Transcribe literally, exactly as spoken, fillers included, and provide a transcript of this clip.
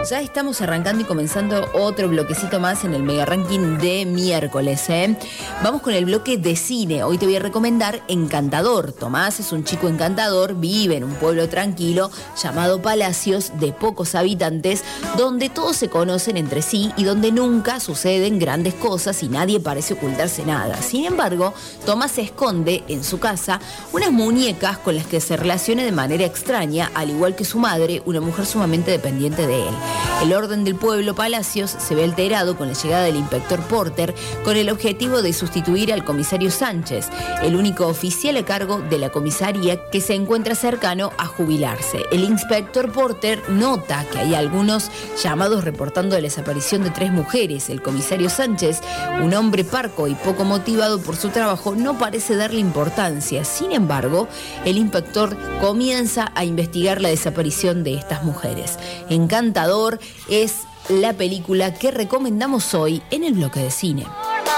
Ya estamos arrancando y comenzando otro bloquecito más en el Mega Ranking de miércoles, ¿eh? Vamos con el bloque de cine. Hoy te voy a recomendar Encantador. Tomás es un chico encantador, vive en un pueblo tranquilo llamado Palacios, de pocos habitantes, donde todos se conocen entre sí y donde nunca suceden grandes cosas y nadie parece ocultarse nada. Sin embargo, Tomás se esconde en su casa unas muñecas con las que se relaciona de manera extraña, al igual que su madre, una mujer sumamente dependiente de él. El orden del pueblo Palacios se ve alterado con la llegada del inspector Porter, con el objetivo de sustituir al comisario Sánchez, el único oficial a cargo de la comisaría que se encuentra cercano a jubilarse. El inspector Porter nota que hay algunos llamados reportando la desaparición de tres mujeres. El comisario Sánchez, un hombre parco y poco motivado por su trabajo, no parece darle importancia. Sin embargo, el inspector comienza a investigar la desaparición de estas mujeres. Encantador es la película que recomendamos hoy en el bloque de cine.